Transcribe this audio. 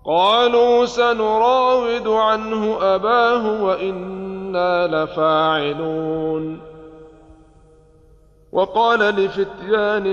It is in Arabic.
قالوا سنراود عنه أباه وإنا لفاعلون. وقال لفتيانه